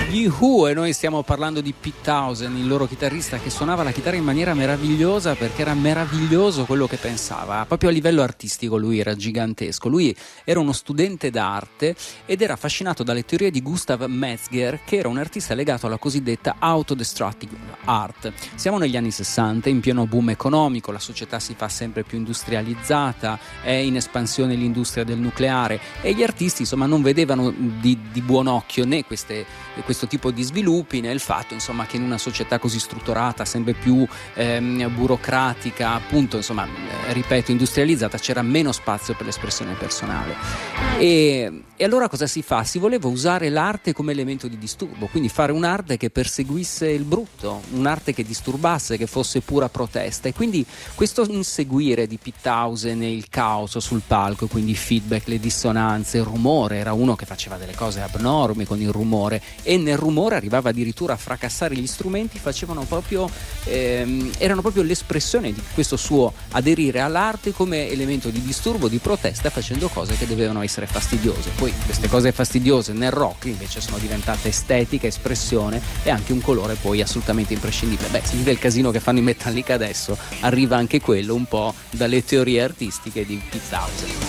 Gli Who, e noi stiamo parlando di Pete Townshend, il loro chitarrista che suonava la chitarra in maniera meravigliosa, perché era meraviglioso quello che pensava, proprio a livello artistico lui era gigantesco. Lui era uno studente d'arte ed era affascinato dalle teorie di Gustav Metzger, che era un artista legato alla cosiddetta autodestructive art. Siamo negli anni 60, in pieno boom economico, la società si fa sempre più industrializzata, è in espansione l'industria del nucleare e gli artisti insomma non vedevano di buon occhio né questo tipo di sviluppi, né il fatto insomma che in una società così strutturata, sempre più burocratica, appunto insomma ripeto industrializzata, c'era meno spazio per l'espressione personale e allora cosa si fa? Si voleva usare l'arte come elemento di disturbo, quindi fare un'arte che perseguisse il brutto, un'arte che disturbasse, che fosse pura protesta, e quindi questo inseguire di Pete Townshend e il caos sul palco, quindi i feedback, le dissonanze, il rumore, era uno che faceva delle cose abnormi con il rumore e nel rumore arrivava addirittura a fracassare gli strumenti, erano proprio l'espressione di questo suo aderire all'arte come elemento di disturbo, di protesta, facendo cose che dovevano essere fastidiose. Poi queste cose fastidiose nel rock invece sono diventate estetica, espressione e anche un colore poi assolutamente imprescindibile. Si vede il casino che fanno i Metallica adesso, arriva anche quello un po' dalle teorie artistiche di Pete Townshend.